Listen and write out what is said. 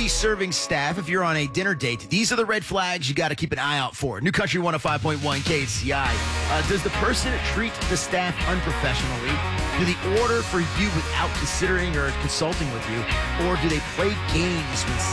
the serving staff, if you're on a dinner date, these are the red flags you got to keep an eye out for. New Country 105.1 KCI. Does the person treat the staff unprofessionally? Do they order for you without considering or consulting with you? Or do they play games when